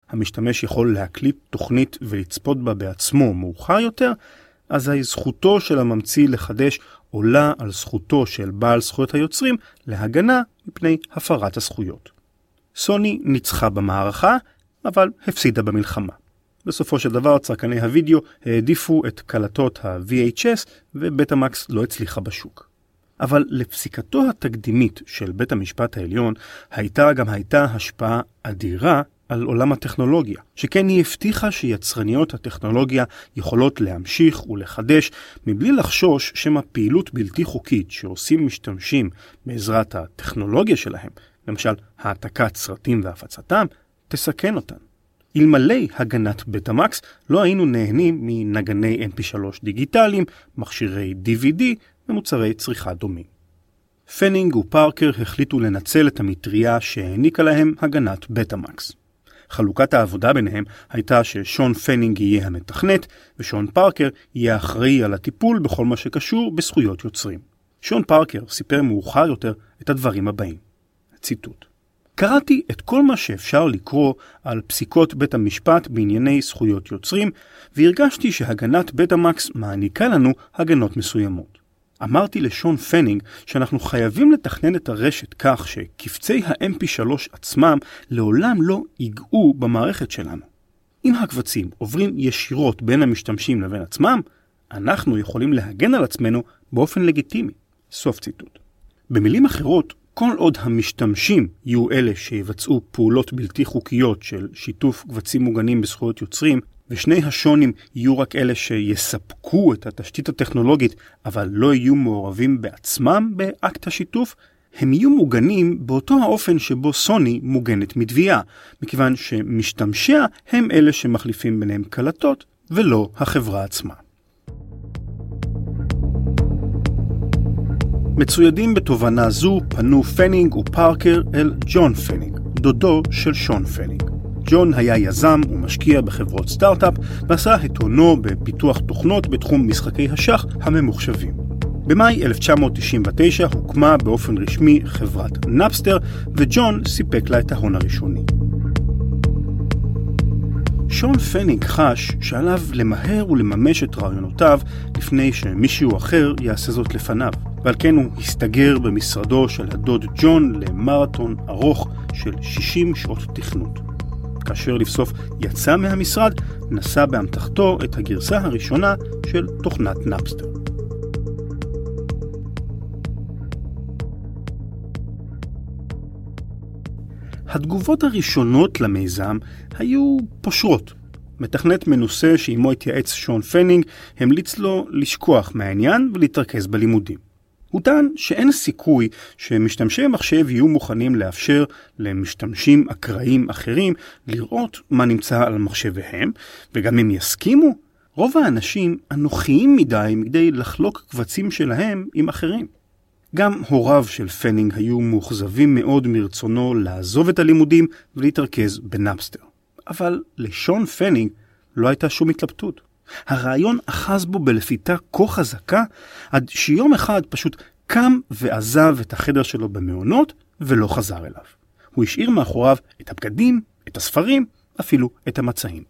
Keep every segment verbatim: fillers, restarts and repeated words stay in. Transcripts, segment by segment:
המשתמש יכול להקליט תוכנית ולצפות בה בעצמו מאוחר יותר, אז זכותו של הממציא לחדש עולה על זכותו של בעל זכויות היוצרים להגנה מפני הפרת הזכויות. סוני ניצחה במערכה, אבל הפסידה במלחמה. בסופו של דבר צרכני הוידאו העדיפו את קלטות ה-וי אייץ' אס ובטאמקס לא הצליחה בשוק. אבל לפסיקתו התקדימית של בית המשפט העליון הייתה גם הייתה השפעה אדירה על עולם הטכנולוגיה, שכן היא הבטיחה שיצרניות הטכנולוגיה יכולות להמשיך ולחדש מבלי לחשוש שמה פעילות בלתי חוקית שעושים משתמשים בעזרת הטכנולוגיה שלהם, למשל העתקת סרטים והפצתם, תסכן אותן. אלמלא הגנת בטאמקס לא היינו נהנים מנגני אם פי שלוש דיגיטליים, מכשירי די וי די ומוצרי צריכה דומים. פנינג ופארקר החליטו לנצל את המטריה שהעניקה להם הגנת בטאמקס. חלוקת העבודה ביניהם הייתה ששון פנינג יהיה המתכנת ושון פארקר יהיה אחראי על הטיפול בכל מה שקשור בזכויות יוצרים. שון פארקר סיפר מאוחר יותר את הדברים הבאים. ציטוט: קראתי את כל מה שאפשר לקרוא על פסיקות בית המשפט בענייני זכויות יוצרים, והרגשתי שהגנת בטאמקס מעניקה לנו הגנות מסוימות. אמרתי לשון פנינג שאנחנו חייבים לתכנן את הרשת כך שקפצי ה-אם פי שלוש עצמם לעולם לא ייגעו במערכת שלנו. אם הקבצים עוברים ישירות בין המשתמשים לבין עצמם, אנחנו יכולים להגן על עצמנו באופן לגיטימי. סוף ציטוט. במילים אחרות, כל עוד המשתמשים יהיו אלה שיבצעו פעולות בלתי חוקיות של שיתוף קבצים מוגנים בזכויות יוצרים, ושני השונים יהיו רק אלה שיספקו את התשתית הטכנולוגית, אבל לא יהיו מעורבים בעצמם באקט השיתוף, הם יהיו מוגנים באותו האופן שבו סוני מוגנת מתביעה, מכיוון שמשתמשיה הם אלה שמחליפים ביניהם קלטות, ולא החברה עצמה. מצוידים בתובנה זו פנו פנינג ופארקר אל ג'ון פנינג, דודו של שון פנינג. ג'ון היה יזם ומשקיע בחברות סטארט-אפ, ועשה את הונו בפיתוח תוכנות בתחום משחקי השח הממוחשבים. במאי אלף תשע מאות תשעים ותשע הוקמה באופן רשמי חברת נאפסטר, וג'ון סיפק לה את ההון הראשוני. שון פנינג חש שעליו למהר ולממש את רעיונותיו לפני שמישהו אחר יעשה זאת לפניו, ועל כן הוא הסתגר במשרדו של הדוד ג'ון למרתון ארוך של שישים שעות תכנות. כאשר לבסוף יצא מהמשרד, נשא באמתחתו את הגרסה הראשונה של תוכנת נאפסטר. התגובות הראשונות למיזם היו פושרות. מתכנת מנוסה שעמו התייעץ שון פנינג המליץ לו לשכוח מהעניין ולהתרכז בלימודים. הוא טען שאין סיכוי שמשתמשי מחשב יהיו מוכנים לאפשר למשתמשים אקראיים אחרים לראות מה נמצא על מחשביהם, וגם אם יסכימו, רוב האנשים אנוכיים מדי מכדי לחלוק קבצים שלהם עם אחרים. גם הוריו של פנינג היו מאוכזבים מאוד מרצונו לעזוב את הלימודים ולהתרכז בנאפסטר. אבל לשון פנינג לא הייתה שום התלבטות. הרעיון אחז בו בלפיתה כה חזקה, עד שיום אחד פשוט קם ועזב את החדר שלו במעונות ולא חזר אליו. הוא השאיר מאחוריו את הבגדים, את הספרים, אפילו את המצעים.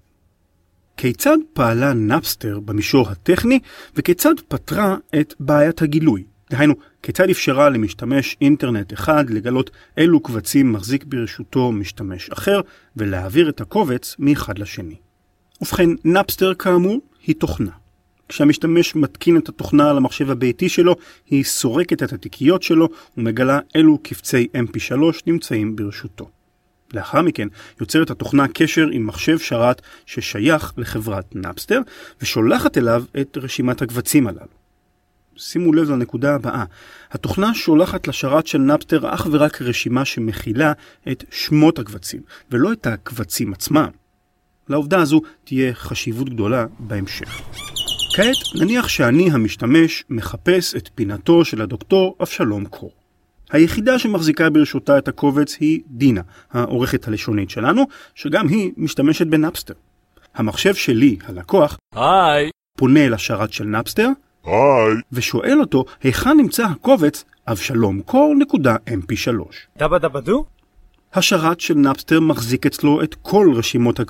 כיצד פעלה נאפסטר במישור הטכני, וכיצד פתרה את בעיית הגילוי? דהיינו, כיצד אפשרה למשתמש אינטרנט אחד לגלות אילו קבצים מחזיק ברשותו משתמש אחר, ולהעביר את הקובץ מאחד לשני. ובכן, נאפסטר כאמור היא תוכנה. כשהמשתמש מתקין את התוכנה על המחשב הביתי שלו, היא סורקת את התיקיות שלו ומגלה אילו קבצי אם פי שלוש נמצאים ברשותו. לאחר מכן יוצרת התוכנה קשר עם מחשב שרת ששייך לחברת נאפסטר, ושולחת אליו את רשימת הקבצים הללו. שימו לב לנקודה הבאה. התוכנה שולחת לשרת של נאפסטר אך ורק רשימה שמכילה את שמות הקבצים, ולא את הקבצים עצמם. לעובדה הזו תהיה חשיבות גדולה בהמשך. כעת נניח שאני המשתמש מחפש את פינתו של הדוקטור אבשלום קור. היחידה שמחזיקה ברשותה את הקובץ היא דינה, העורכת הלשונית שלנו, שגם היא משתמשת בנאפסטר. המחשב שלי, הלקוח, היי, פונה אל השרת של נאפסטר, היי, ושואל אותו היכן נמצא הקובץ אבשלום קור נקודה אם פי שלוש. דבא דבא דו? השרת של נאפסטר מחזיק אצלו את כל רשימות